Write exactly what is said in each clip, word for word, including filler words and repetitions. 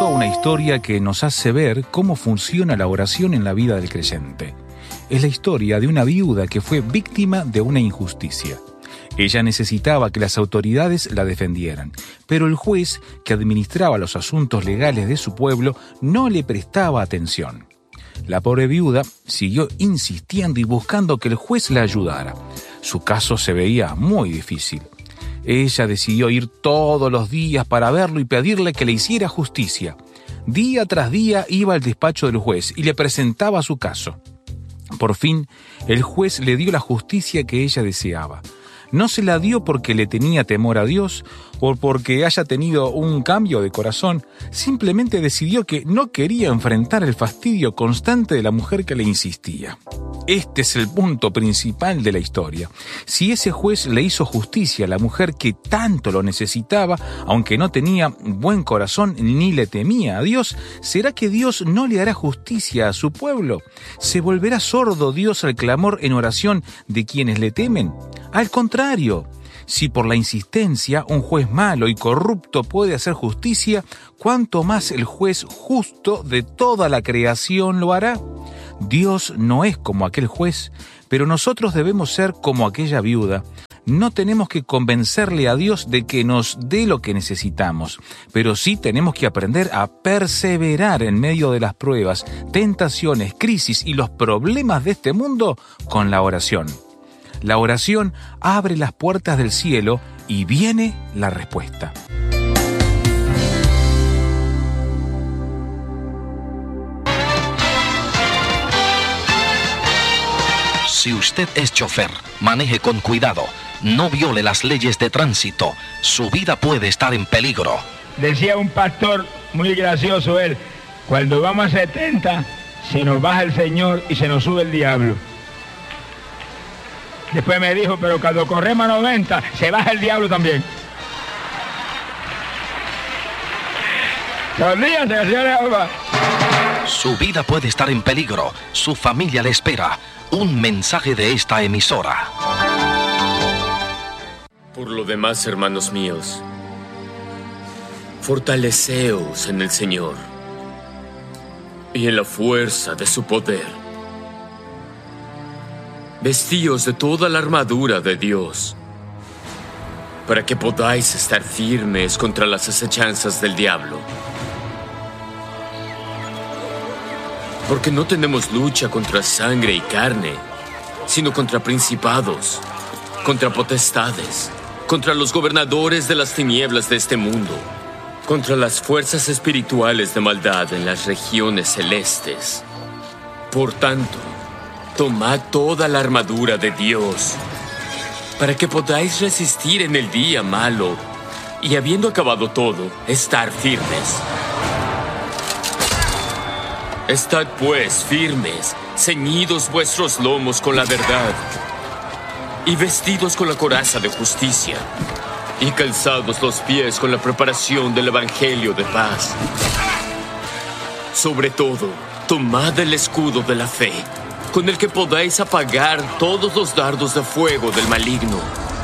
cuento una historia que nos hace ver cómo funciona la oración en la vida del creyente. Es la historia de una viuda que fue víctima de una injusticia. Ella necesitaba que las autoridades la defendieran, pero el juez que administraba los asuntos legales de su pueblo no le prestaba atención. La pobre viuda siguió insistiendo y buscando que el juez la ayudara. Su caso se veía muy difícil. Ella decidió ir todos los días para verlo y pedirle que le hiciera justicia. Día tras día iba al despacho del juez y le presentaba su caso. Por fin, el juez le dio la justicia que ella deseaba. No se la dio porque le tenía temor a Dios o porque haya tenido un cambio de corazón. Simplemente decidió que no quería enfrentar el fastidio constante de la mujer que le insistía. Este es el punto principal de la historia. Si ese juez le hizo justicia a la mujer que tanto lo necesitaba, aunque no tenía buen corazón ni le temía a Dios, ¿será que Dios no le hará justicia a su pueblo? ¿Se volverá sordo Dios al clamor en oración de quienes le temen? Al contrario, si por la insistencia un juez malo y corrupto puede hacer justicia, ¿cuánto más el juez justo de toda la creación lo hará? Dios no es como aquel juez, pero nosotros debemos ser como aquella viuda. No tenemos que convencerle a Dios de que nos dé lo que necesitamos, pero sí tenemos que aprender a perseverar en medio de las pruebas, tentaciones, crisis y los problemas de este mundo con la oración. La oración abre las puertas del cielo y viene la respuesta. Si usted es chofer, maneje con cuidado. No viole las leyes de tránsito. Su vida puede estar en peligro. Decía un pastor muy gracioso él, cuando vamos a setenta, se nos baja el Señor y se nos sube el diablo. Después me dijo, pero cuando corremos a noventa, se baja el diablo también. Sonríase, señora Alba. Su vida puede estar en peligro. Su familia le espera. Un mensaje de esta emisora. Por lo demás, hermanos míos, fortaleceos en el Señor y en la fuerza de su poder. Vestíos de toda la armadura de Dios, para que podáis estar firmes contra las acechanzas del diablo. Porque no tenemos lucha contra sangre y carne, sino contra principados, contra potestades, contra los gobernadores de las tinieblas de este mundo, contra las fuerzas espirituales de maldad en las regiones celestes. Por tanto, tomad toda la armadura de Dios, para que podáis resistir en el día malo, y habiendo acabado todo, estar firmes. Estad pues firmes, ceñidos vuestros lomos con la verdad, y vestidos con la coraza de justicia, y calzados los pies con la preparación del evangelio de paz. Sobre todo, tomad el escudo de la fe, con el que podáis apagar todos los dardos de fuego del maligno.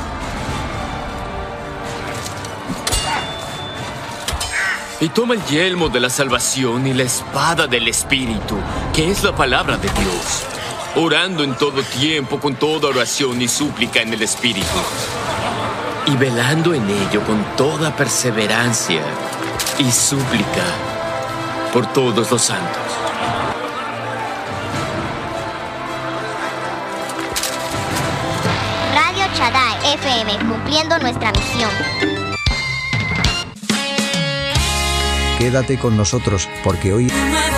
Y toma el yelmo de la salvación y la espada del Espíritu, que es la palabra de Dios, orando en todo tiempo con toda oración y súplica en el Espíritu, y velando en ello con toda perseverancia y súplica por todos los santos. Radio Shaddai F M, cumpliendo nuestra misión. Quédate con nosotros, porque hoy